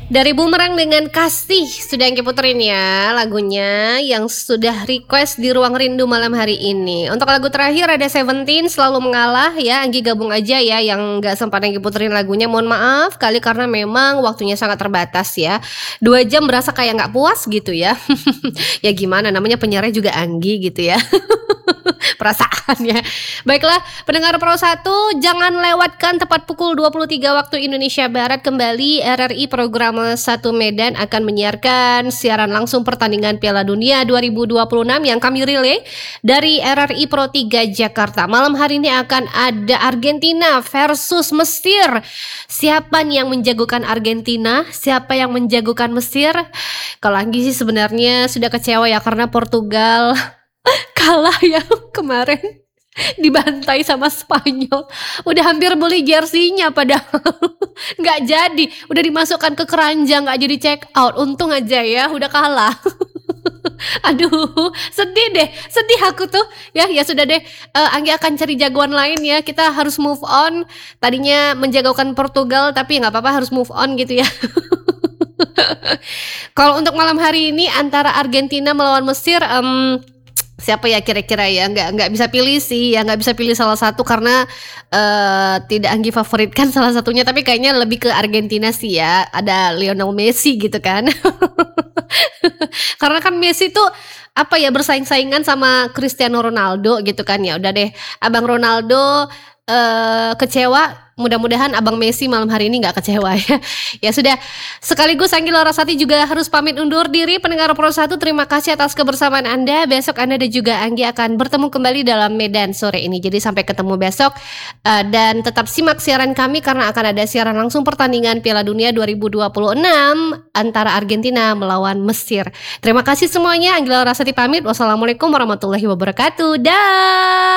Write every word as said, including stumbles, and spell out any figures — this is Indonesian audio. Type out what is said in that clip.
Dari Bumerang dengan Kasih sudah Anggi puterin ya lagunya yang sudah request di Ruang Rindu malam hari ini. Untuk lagu terakhir ada Seventeen Selalu Mengalah ya. Anggi gabung aja ya yang gak sempat Anggi puterin lagunya. Mohon maaf kali karena memang waktunya sangat terbatas ya. Dua jam berasa kayak gak puas gitu ya. Ya gimana namanya penyiarnya juga Anggi gitu ya. Perasaannya. Baiklah, pendengar Pro satu, jangan lewatkan tepat pukul dua puluh tiga waktu Indonesia Barat kembali R R I Program satu Medan akan menyiarkan siaran langsung pertandingan Piala Dunia dua ribu dua puluh enam yang kami relay dari R R I Pro tiga Jakarta. Malam hari ini akan ada Argentina versus Mesir. Siapa nih yang menjagokan Argentina? Siapa yang menjagokan Mesir? Kalau Anggi sih sebenarnya sudah kecewa ya karena Portugal kalah ya kemarin dibantai sama Spanyol. Udah hampir beli jersinya padahal nggak jadi. Udah dimasukkan ke keranjang nggak jadi check out. Untung aja ya udah kalah. Aduh sedih deh. Sedih aku tuh. Ya ya sudah deh. uh, Anggi akan cari jagoan lain ya. Kita harus move on. Tadinya menjagokan Portugal tapi nggak apa-apa harus move on gitu ya. Kalau untuk malam hari ini antara Argentina melawan Mesir, um, siapa ya kira-kira ya, nggak nggak bisa pilih sih ya, nggak bisa pilih salah satu karena uh, tidak Anggi favoritkan salah satunya, tapi kayaknya lebih ke Argentina sih ya, ada Lionel Messi gitu kan. Karena kan Messi tuh apa ya bersaing-saingan sama Cristiano Ronaldo gitu kan. Ya udah deh, Abang Ronaldo uh, kecewa. Mudah-mudahan Abang Messi malam hari ini gak kecewa ya. Ya sudah, sekaligus Anggi Larasati juga harus pamit undur diri. Pendengar Pro satu, terima kasih atas kebersamaan Anda. Besok Anda dan juga Anggi akan bertemu kembali dalam Medan sore ini. Jadi sampai ketemu besok, uh, dan tetap simak siaran kami karena akan ada siaran langsung pertandingan Piala Dunia dua ribu dua puluh enam antara Argentina melawan Mesir. Terima kasih semuanya. Anggi Larasati pamit. Wassalamualaikum warahmatullahi wabarakatuh. Dah.